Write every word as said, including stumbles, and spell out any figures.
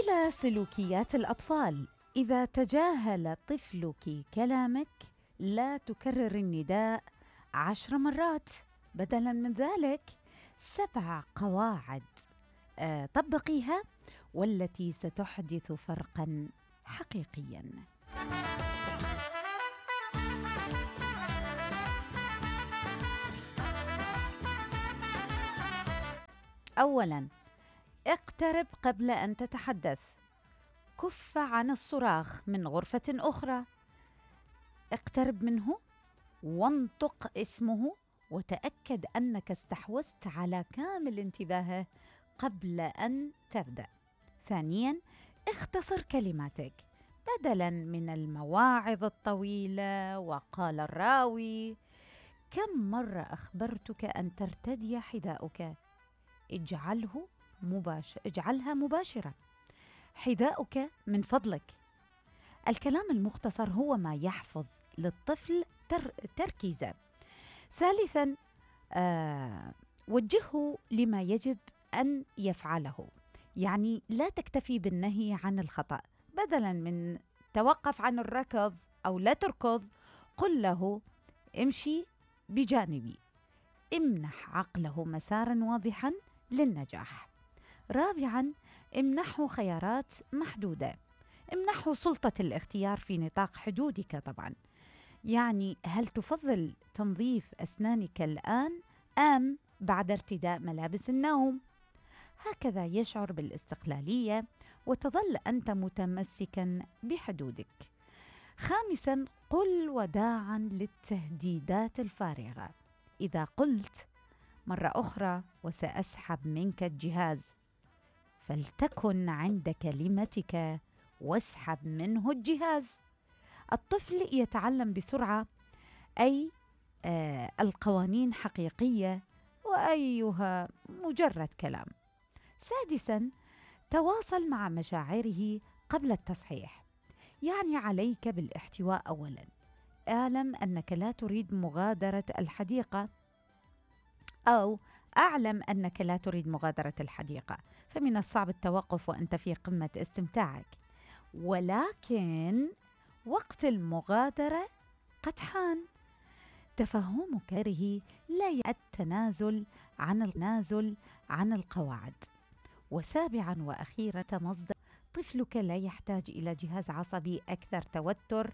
إلى سلوكيات الأطفال. إذا تجاهل طفلك كلامك لا تكرر النداء عشر مرات، بدلاً من ذلك سبع قواعد آه، طبقيها والتي ستحدث فرقاً حقيقياً. أولاً، اقترب قبل أن تتحدث. كف عن الصراخ من غرفة أخرى. اقترب منه وانطق اسمه وتأكد أنك استحوذت على كامل انتباهه قبل أن تبدأ. ثانياً، اختصر كلماتك بدلاً من المواعظ الطويلة وقال الراوي. كم مرة أخبرتك أن ترتدي حذاءك؟ اجعله مباشر اجعلها مباشرة. حذاؤك من فضلك. الكلام المختصر هو ما يحفظ للطفل تر... تركيزه. ثالثاً، آه... وجهه لما يجب أن يفعله، يعني لا تكتفي بالنهي عن الخطأ. بدلاً من توقف عن الركض أو لا تركض، قل له امشي بجانبي. امنح عقله مساراً واضحاً للنجاح. رابعاً، امنحه خيارات محدودة. امنحه سلطة الاختيار في نطاق حدودك طبعاً. يعني هل تفضل تنظيف أسنانك الآن أم بعد ارتداء ملابس النوم؟ هكذا يشعر بالاستقلالية وتظل أنت متمسكاً بحدودك. خامساً، قل وداعاً للتهديدات الفارغة. إذا قلت مرة أخرى وسأسحب منك الجهاز، فلتكن عند كلمتك واسحب منه الجهاز. الطفل يتعلم بسرعة أي آه القوانين حقيقية وأيها مجرد كلام. سادساً، تواصل مع مشاعره قبل التصحيح. يعني عليك بالاحتواء أولاً. اعلم أنك لا تريد مغادرة الحديقة، أو أعلم أنك لا تريد مغادرة الحديقة، فمن الصعب التوقف وأنت في قمة استمتاعك، ولكن وقت المغادرة قد حان. تفهمك له لا يعني التنازل عن التنازل عن القواعد. وسابعاً وأخيراً، مصدر طفلك لا يحتاج إلى جهاز عصبي أكثر توتر